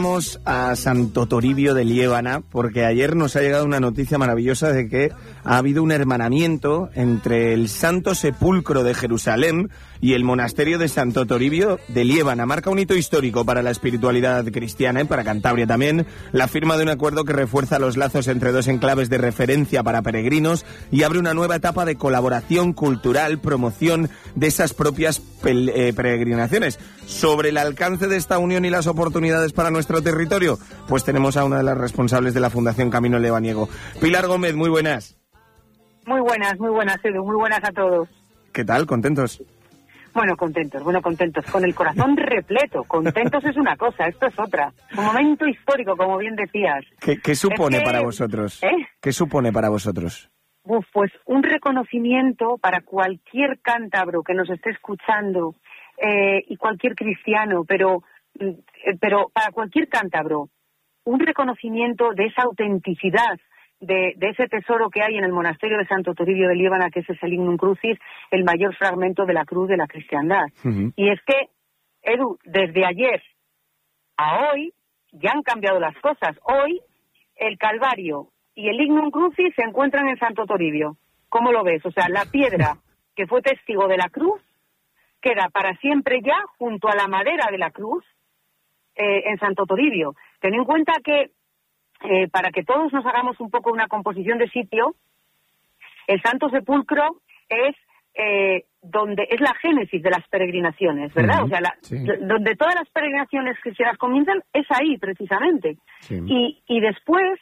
Vamos a Santo Toribio de Liébana, porque ayer nos ha llegado una noticia maravillosa de que ha habido un hermanamiento entre el Santo Sepulcro de Jerusalén y el monasterio de Santo Toribio de Liébana. Marca un hito histórico para la espiritualidad cristiana y para Cantabria también, la firma de un acuerdo que refuerza los lazos entre dos enclaves de referencia para peregrinos y abre una nueva etapa de colaboración cultural, promoción de esas propias peregrinaciones. Sobre el alcance de esta unión y las oportunidades para nuestro territorio, pues tenemos a una de las responsables de la Fundación Camino Lebaniego. Pilar Gómez, muy buenas. Muy buenas, Edu, muy buenas a todos. ¿Qué tal? ¿Contentos? Bueno, contentos, con el corazón repleto. Contentos es una cosa, esto es otra. Un momento histórico, como bien decías. ¿Qué supone para vosotros? ¿Qué supone para vosotros? Pues un reconocimiento para cualquier cántabro que nos esté escuchando y cualquier cristiano, pero para cualquier cántabro, un reconocimiento de esa autenticidad, de ese tesoro que hay en el monasterio de Santo Toribio de Liébana, que es ese Lignum Crucis, el mayor fragmento de la cruz de la cristiandad. Uh-huh. Y es que, Edu, desde ayer a hoy ya han cambiado las cosas. Hoy el Calvario y el Lignum Crucis se encuentran en Santo Toribio. ¿Cómo lo ves? O sea, la piedra que fue testigo de la cruz queda para siempre ya junto a la madera de la cruz en Santo Toribio. Ten en cuenta que para que todos nos hagamos un poco una composición de sitio, el Santo Sepulcro es donde es la génesis de las peregrinaciones, ¿verdad? Uh-huh. O sea, donde todas las peregrinaciones cristianas comienzan es ahí, precisamente. Sí. Y después,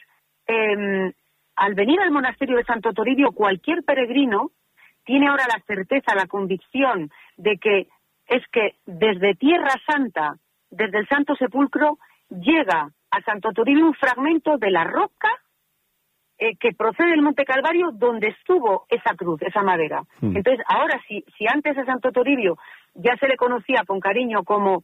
al venir al monasterio de Santo Toribio, cualquier peregrino tiene ahora la certeza, la convicción de que es que desde Tierra Santa, desde el Santo Sepulcro, llega a Santo Toribio un fragmento de la roca que procede del Monte Calvario donde estuvo esa cruz, esa madera. Entonces, ahora, si antes a Santo Toribio ya se le conocía con cariño como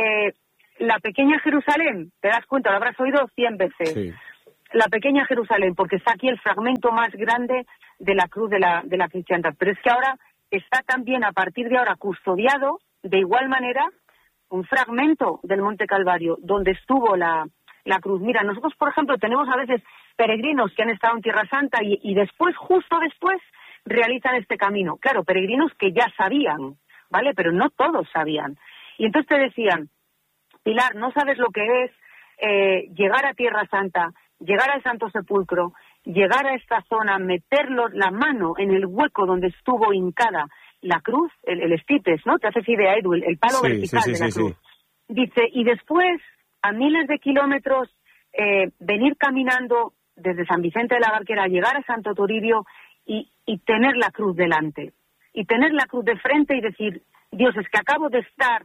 la pequeña Jerusalén, te das cuenta, lo habrás oído 100 veces, sí. La pequeña Jerusalén, porque está aquí el fragmento más grande de la cruz de la cristiandad. Pero es que ahora está también, a partir de ahora, custodiado, de igual manera, un fragmento del Monte Calvario, donde estuvo la cruz. Mira, nosotros, por ejemplo, tenemos a veces peregrinos que han estado en Tierra Santa y después, justo después, realizan este camino. Claro, peregrinos que ya sabían, ¿vale? Pero no todos sabían. Y entonces te decían, Pilar, no sabes lo que es llegar a Tierra Santa, llegar al Santo Sepulcro, llegar a esta zona, meterlo la mano en el hueco donde estuvo hincada la cruz, el estipes, ¿no? Te haces idea, Edu, el palo vertical de la cruz. Sí. Dice, y después, a miles de kilómetros, venir caminando desde San Vicente de la Barquera, llegar a Santo Toribio y tener la cruz delante. Y tener la cruz de frente y decir, Dios, es que acabo de estar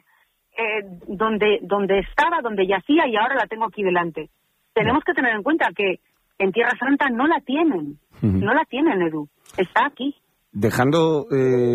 donde estaba, donde yacía, y ahora la tengo aquí delante. Tenemos que tener en cuenta que en Tierra Santa no la tienen. Uh-huh. No la tienen, Edu. Está aquí. Dejando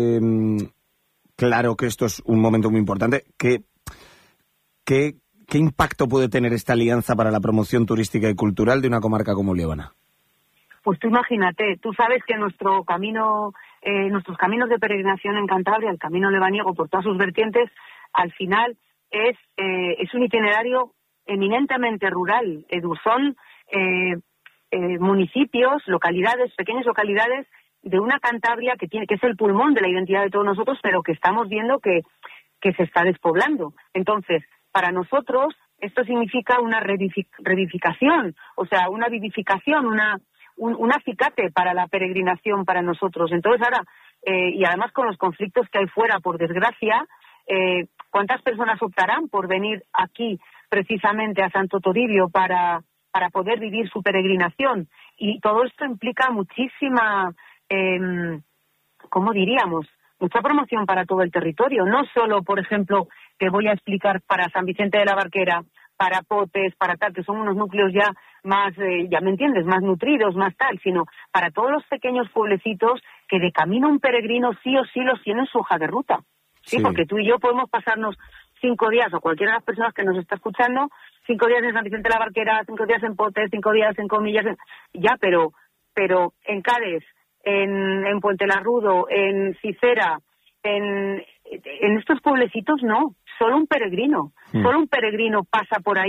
claro que esto es un momento muy importante, ¿qué impacto puede tener esta alianza para la promoción turística y cultural de una comarca como Liébana? Pues tú imagínate, tú sabes que nuestros caminos de peregrinación en Cantabria, el Camino Lebaniego por todas sus vertientes, al final es un itinerario eminentemente rural. Edu, son municipios, localidades, pequeñas localidades de una Cantabria que es el pulmón de la identidad de todos nosotros, pero que estamos viendo que se está despoblando. Entonces, para nosotros esto significa una revivificación, o sea, una vivificación, un acicate para la peregrinación para nosotros. Entonces ahora, y además con los conflictos que hay fuera, por desgracia, ¿cuántas personas optarán por venir aquí precisamente a Santo Toribio para poder vivir su peregrinación? Y todo esto implica muchísima, ¿cómo diríamos?, mucha promoción para todo el territorio. No solo, por ejemplo, te voy a explicar para San Vicente de la Barquera, para Potes, para tal, que son unos núcleos ya más, ya me entiendes, más nutridos, más tal, sino para todos los pequeños pueblecitos que de camino un peregrino sí o sí los tienen en su hoja de ruta. Sí, porque tú y yo podemos pasarnos 5 días, o cualquiera de las personas que nos está escuchando, 5 días en San Vicente de la Barquera, 5 días en Potes, 5 días en Comillas, pero en Cádiz, en Puente Larrudo, en Cicera, en estos pueblecitos no, solo un peregrino pasa por ahí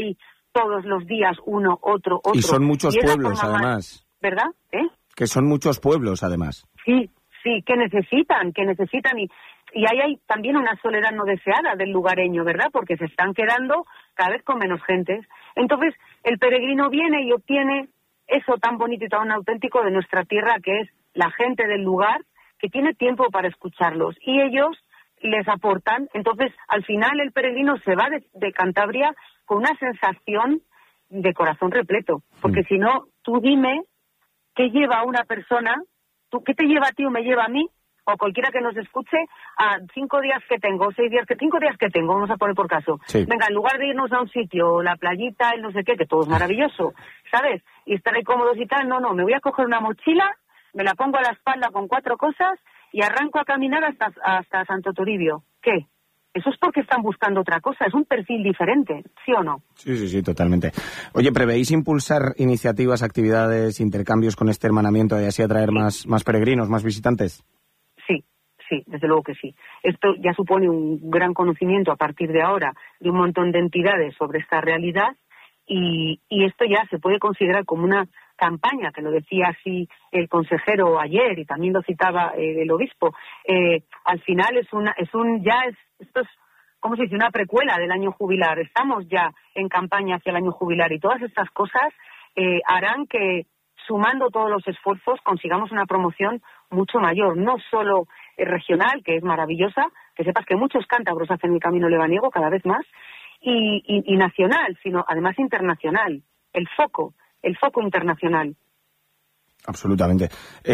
todos los días uno, otro. Y son muchos pueblos, además. ¿Verdad? Que son muchos pueblos, además. Sí, que necesitan y ahí hay también una soledad no deseada del lugareño, ¿verdad? Porque se están quedando cada vez con menos gentes. Entonces, el peregrino viene y obtiene eso tan bonito y tan auténtico de nuestra tierra, que es la gente del lugar, que tiene tiempo para escucharlos. Y ellos les aportan. Entonces, al final, el peregrino se va de Cantabria con una sensación de corazón repleto. Porque si no, tú dime qué lleva a una persona, qué te lleva a ti o me lleva a mí, o cualquiera que nos escuche, a 5 días que tengo, 6 días, 5 días que tengo, vamos a poner por caso. Sí. Venga, en lugar de irnos a un sitio, la playita, el no sé qué, que todo es maravilloso, ¿sabes? Y estar ahí cómodos y tal, no, me voy a coger una mochila, me la pongo a la espalda con 4 cosas y arranco a caminar hasta Santo Toribio. ¿Qué? Eso es porque están buscando otra cosa, es un perfil diferente, ¿sí o no? Sí, totalmente. Oye, ¿prevéis impulsar iniciativas, actividades, intercambios con este hermanamiento y así atraer más peregrinos, más visitantes? Sí, desde luego que sí. Esto ya supone un gran conocimiento a partir de ahora de un montón de entidades sobre esta realidad y esto ya se puede considerar como una campaña, que lo decía así el consejero ayer y también lo citaba el obispo. Al final esto es, ¿cómo se dice?, una precuela del año jubilar. Estamos ya en campaña hacia el año jubilar y todas estas cosas harán que, sumando todos los esfuerzos, consigamos una promoción mucho mayor, no solo regional, que es maravillosa, que sepas que muchos cántabros hacen el camino lebaniego cada vez más, y nacional, sino además internacional, el foco internacional. Absolutamente.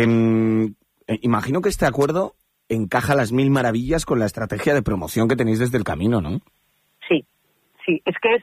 Imagino que este acuerdo encaja a las 1000 maravillas con la estrategia de promoción que tenéis desde el camino, ¿no? Sí, es que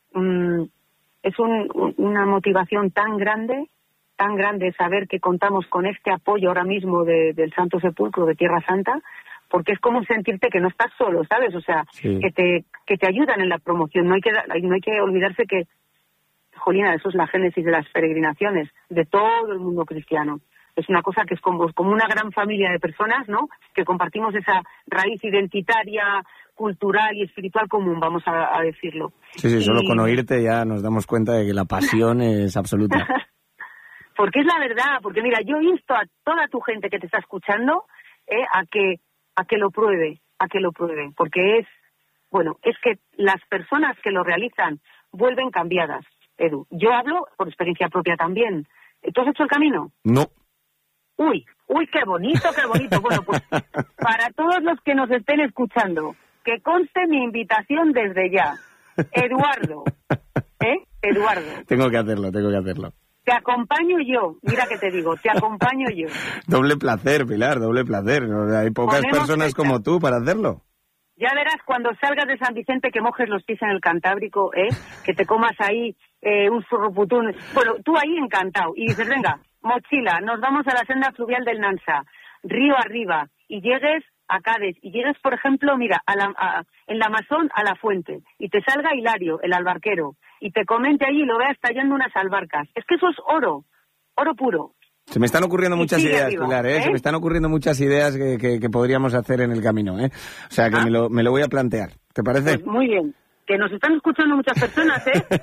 es una motivación tan grande saber que contamos con este apoyo ahora mismo del Santo Sepulcro de Tierra Santa, porque es como sentirte que no estás solo, ¿sabes? O sea, sí, que te ayudan en la promoción. No hay que olvidarse que, jolina, eso es la génesis de las peregrinaciones de todo el mundo cristiano. Es una cosa que es como una gran familia de personas, ¿no?, que compartimos esa raíz identitaria, cultural y espiritual común, vamos a decirlo. Sí, solo con oírte ya nos damos cuenta de que la pasión es absoluta. Porque es la verdad, porque mira, yo insto a toda tu gente que te está escuchando a que lo pruebe, porque es que las personas que lo realizan vuelven cambiadas, Edu. Yo hablo por experiencia propia también. ¿Tú has hecho el camino? No. Uy, qué bonito. Bueno, pues para todos los que nos estén escuchando, que conste mi invitación desde ya. Eduardo. Tengo que hacerlo. Te acompaño yo, mira que te digo, te acompaño yo. Doble placer, Pilar, doble placer. Hay pocas personas como tú para hacerlo. Ya verás cuando salgas de San Vicente que mojes los pies en el Cantábrico, que te comas ahí un surruputún. Bueno, tú ahí encantado y dices, venga, mochila, nos vamos a la senda fluvial del Nansa, río arriba, y llegues a Cádiz, y llegues, por ejemplo, mira, en la Amazon a La Fuente, y te salga Hilario, el albarquero, y te comente allí y lo veas tallando unas albarcas. Es que eso es oro puro. Se me están ocurriendo muchas ideas, arriba, Pilar, Se me están ocurriendo muchas ideas que podríamos hacer en el camino, O sea, que me lo voy a plantear. ¿Te parece? Pues muy bien. Que nos están escuchando muchas personas,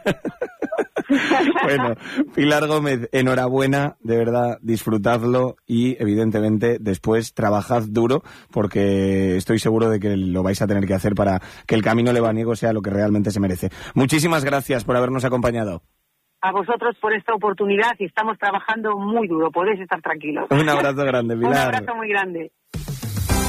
Bueno, Pilar Gómez, enhorabuena, de verdad, disfrutadlo y, evidentemente, después trabajad duro porque estoy seguro de que lo vais a tener que hacer para que el camino lebaniego sea lo que realmente se merece. Muchísimas gracias por habernos acompañado. A vosotros por esta oportunidad y estamos trabajando muy duro, podéis estar tranquilos. Un abrazo grande, Pilar. Un abrazo muy grande.